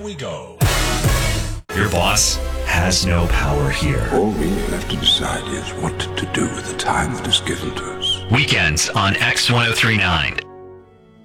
We go. Your boss has no power here. All we have to decide is what to do with the time that is given to us. Weekends on X1039.